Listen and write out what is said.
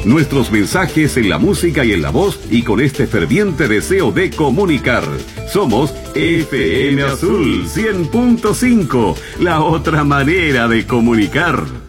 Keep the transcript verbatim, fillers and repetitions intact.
nuestros mensajes en la música y en la voz y con este ferviente deseo de comunicar. Somos F M Azul cien punto cinco, la otra manera de comunicar.